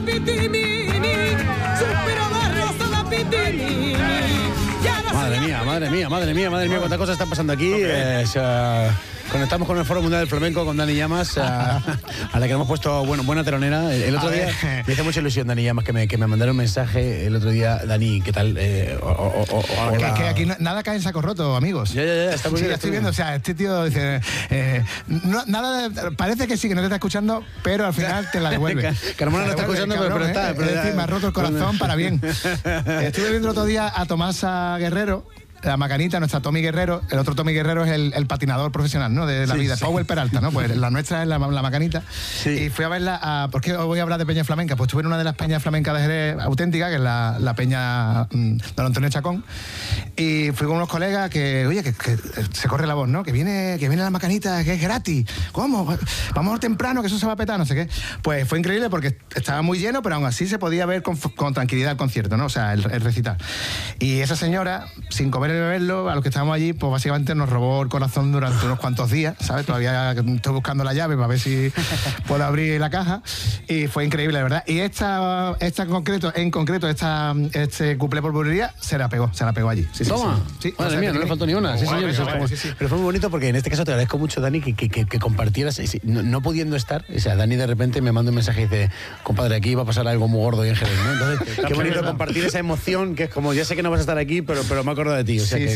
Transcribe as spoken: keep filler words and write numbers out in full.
Madre mía, madre mía, madre mía, madre mía, cuántas cosas están pasando aquí. Eh, o sea, conectamos con el Foro Mundial del Flamenco, con Dani Llamas, a, a la que hemos puesto bueno, buena telonera. El, el otro a día ver. me hizo mucha ilusión, Dani Llamas, que me, que me mandaron un mensaje el otro día. Dani, ¿qué tal? Eh, o, o, o, o, que, que aquí nada cae en saco roto, amigos. Ya, ya, ya, está muy sí, bien. Ya estoy viendo, o sea, este tío dice, eh, no, nada, de, parece que sí, que no te está escuchando, pero al final te la devuelve. Carmona no está escuchando, cabrón, pero, pero está. Eh, Pero es decir, me ha roto el corazón para bien. Estuve viendo el otro día a Tomás Guerrero, la Macanita, nuestra Tommy Guerrero. El otro Tommy Guerrero es el, el patinador profesional, ¿no? De la sí, vida, sí. Powell Peralta, ¿no? Pues la nuestra es la, la Macanita. Sí. Y fui a verla a... ¿Por qué os voy a hablar de peña flamenca? Pues estuve en una de las peñas flamencas de Jerez auténtica, que es la, la peña mmm, Don Antonio Chacón. Y fui con unos colegas que, oye, que, que se corre la voz, ¿no? Que viene, que viene la Macanita, que es gratis. ¿Cómo? Vamos temprano, que eso se va a petar, no sé qué. Pues fue increíble porque estaba muy lleno, pero aún así se podía ver con, con tranquilidad el concierto, ¿no? O sea, el, el recital. Y esa señora, sin comer y beberlo, a los que estábamos allí, pues básicamente nos robó el corazón durante unos cuantos días, ¿sabes? Todavía estoy buscando la llave para ver si puedo abrir la caja. Y fue increíble, de verdad. Y esta, esta en concreto, en concreto, esta, este cuplé por bulería, se la pegó, se la pegó allí. Sí, Toma. Sí, sí. Madre o sea, mía, no le faltó ni una. Sí, bueno, señor, bueno, como... sí, sí. Pero fue muy bonito porque en este caso te agradezco mucho, Dani, que, que, que, que compartieras, no, no pudiendo estar. O sea, Dani de repente me manda un mensaje y dice, compadre, aquí va a pasar algo muy gordo y en Jerez, ¿no? Entonces, qué bonito compartir esa emoción que es como, ya sé que no vas a estar aquí, pero, pero me acuerdo de ti. O sea, sí, que,